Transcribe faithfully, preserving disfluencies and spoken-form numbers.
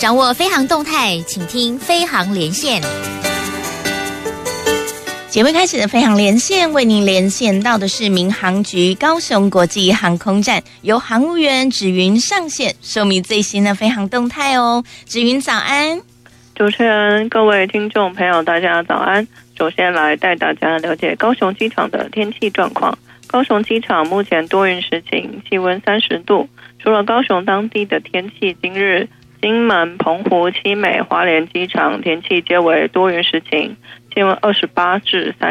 掌握飞航动态，请听飞航连线。 节目开始的飞航连线，为您连线到的是民航局高雄国际航空站，由航务员芷云上线，说明最新的飞航动态哦。芷云早安。 主持人，各位听众朋友，大家早安。首先来带大家了解高雄机场的天气状况。高雄机场目前多云时晴，气温三十度。除了高雄当地的天气，今日金门、澎湖、七美、花莲机场天气皆为多云时晴，气温二十八至三